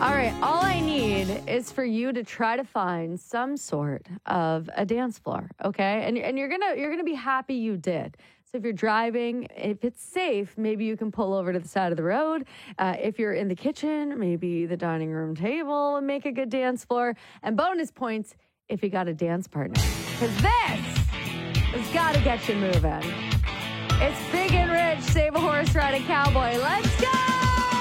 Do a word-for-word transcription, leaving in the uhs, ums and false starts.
All right, all I need is for you to try to find some sort of a dance floor, okay? And and you're gonna you're gonna be happy you did. So if you're driving, if it's safe, maybe you can pull over to the side of the road. Uh, if you're in the kitchen, maybe the dining room table would make a good dance floor. And bonus points if you got a dance partner, because this has got to get you moving. It's Big and Rich, Save a Horse, Ride a Cowboy. Let's go!